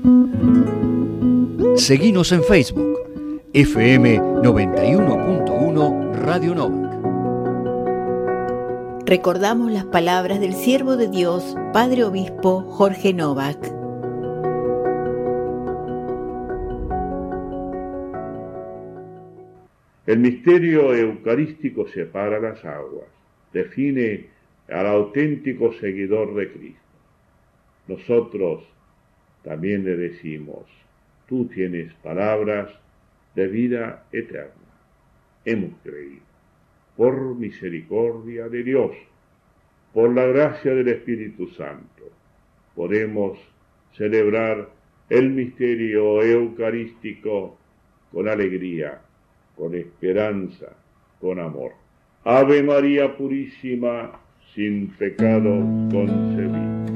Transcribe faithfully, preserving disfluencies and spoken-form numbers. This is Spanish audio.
Seguinos en Facebook, F M noventa y uno punto uno Radio Novak. Recordamos las palabras del siervo de Dios, Padre Obispo Jorge Novak. El misterio eucarístico separa las aguas, define al auténtico seguidor de Cristo. Nosotros también le decimos: tú tienes palabras de vida eterna. Hemos creído. Por misericordia de Dios, por la gracia del Espíritu Santo, podemos celebrar el misterio eucarístico con alegría, con esperanza, con amor. Ave María Purísima, sin pecado concebida.